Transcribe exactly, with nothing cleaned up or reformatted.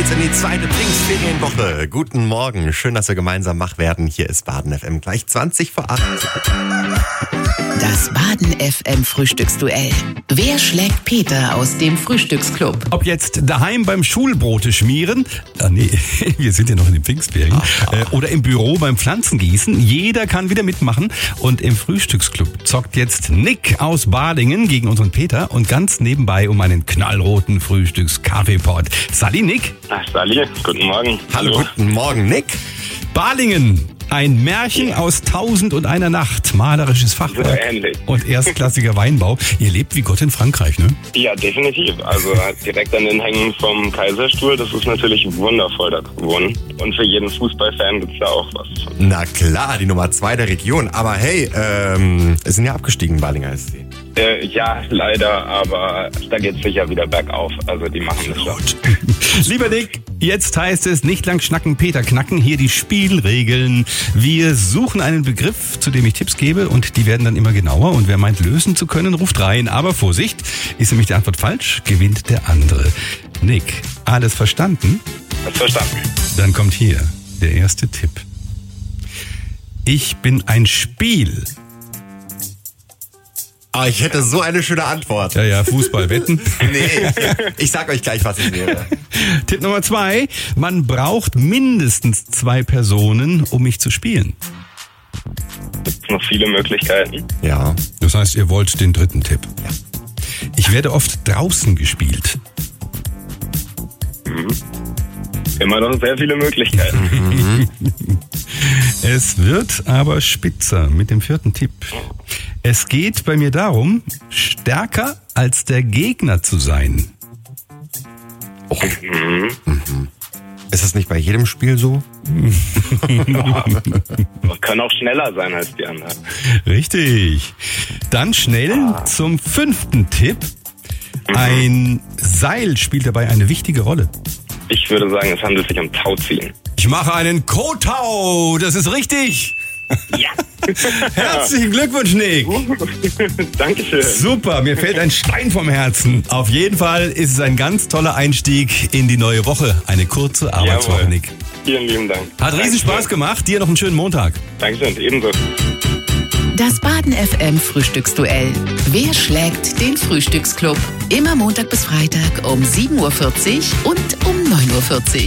geht's in die zweite Pfingstferienwoche. Guten Morgen, schön, dass wir gemeinsam wach werden. Hier ist Baden F M, gleich zwanzig vor acht. Das Baden F M Frühstücksduell. Wer schlägt Peter aus dem Frühstücksclub? Ob jetzt daheim beim Schulbrote schmieren, ah nee, wir sind ja noch in den Pfingstferien, äh, oder im Büro beim Pflanzengießen, jeder kann wieder mitmachen. Und im Frühstücksclub zockt jetzt Nick aus Balingen gegen unseren Peter und ganz nebenbei um einen knallroten Frühstückskaffeepot. Sally, Nick? Ach, Sally, guten Morgen. Hallo, guten Morgen, Nick. Balingen. Ein Märchen aus Tausend und einer Nacht, malerisches Fachwerk So ähnlich. und erstklassiger Weinbau. Ihr lebt wie Gott in Frankreich, ne? Ja, definitiv. Also direkt an den Hängen vom Kaiserstuhl, das ist natürlich wundervoll da gewohnt. Und für jeden Fußballfan gibt's da auch was. Na klar, die Nummer zwei der Region. Aber hey, ähm, es sind ja abgestiegen, Balinger S C. Äh, ja, leider, aber da geht's sicher wieder bergauf. Also die machen das schon. Lieber Nick, jetzt heißt es nicht lang schnacken, Peter knacken. Hier die Spielregeln. Wir suchen einen Begriff, zu dem ich Tipps gebe und die werden dann immer genauer. Und wer meint, lösen zu können, ruft rein. Aber Vorsicht, ist nämlich die Antwort falsch, gewinnt der andere. Nick, alles verstanden? Hast verstanden. Dann kommt hier der erste Tipp. Ich bin ein Spiel. Ah, ich hätte so eine schöne Antwort. Ja, ja, Fußball, Wetten. Nee, ich sag euch gleich, was es wäre. Tipp Nummer zwei. Man braucht mindestens zwei Personen, um mich zu spielen. Gibt's noch viele Möglichkeiten. Ja. Das heißt, ihr wollt den dritten Tipp. Ja. Ich werde oft draußen gespielt. Immer noch sehr viele Möglichkeiten. Es wird aber spitzer mit dem vierten Tipp. Es geht bei mir darum, stärker als der Gegner zu sein. Oh. Mhm. Ist das nicht bei jedem Spiel so? Man kann auch schneller sein als die anderen. Richtig. Dann schnell Ah. zum fünften Tipp. Ein Seil spielt dabei eine wichtige Rolle. Ich würde sagen, es handelt sich um Tauziehen. Ich mache einen Kotau. Das ist richtig. Ja. Herzlichen Glückwunsch, Nick. Dankeschön. Super, mir fällt ein Stein vom Herzen. Auf jeden Fall ist es ein ganz toller Einstieg in die neue Woche. Eine kurze Arbeitswoche, Jawohl. Nick. Vielen lieben Dank. Hat riesen Spaß gemacht. Dir noch einen schönen Montag. Dankeschön, ebenso. Das Baden F M Frühstücksduell. Wer schlägt den Frühstücksclub? Immer Montag bis Freitag um sieben Uhr vierzig und um neun Uhr vierzig.